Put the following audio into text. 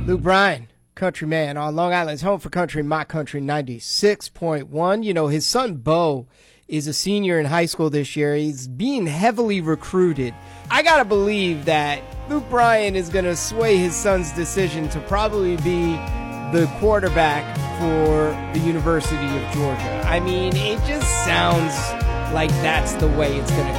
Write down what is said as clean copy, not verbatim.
Luke Bryan, country man on Long Island's home for country, My Country 96.1. You know, his son Bo is a senior in high school this year. He's being heavily recruited. I gotta believe that Luke Bryan is gonna sway his son's decision to probably be the quarterback for the University of Georgia. I mean, it just sounds like that's the way it's gonna